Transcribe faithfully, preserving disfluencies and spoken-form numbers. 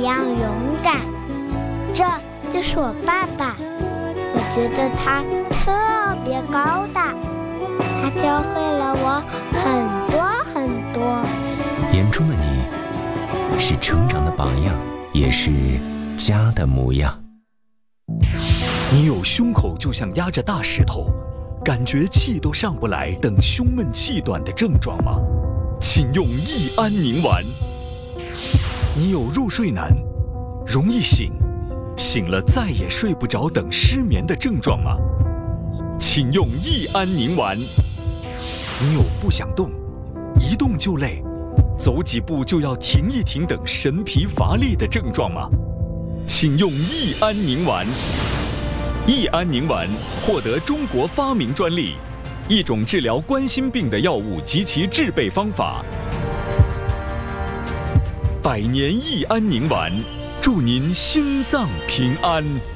样勇敢。这就是我爸爸，我觉得他特别高大，他教会了我很多很多。 眼中的你是成长的榜样，也是家的模样。 你有胸口就像压着大石头，感觉气都上不来等胸闷气短的症状吗？请用益安宁丸。你有入睡难、容易醒、醒了再也睡不着等失眠的症状吗？请用益安宁丸。你有不想动、一动就累、走几步就要停一停等神疲乏力的症状吗？请用益安宁丸。益安宁丸获得中国发明专利，一种治疗冠心病的药物及其制备方法。百年益安宁丸，祝您心脏平安。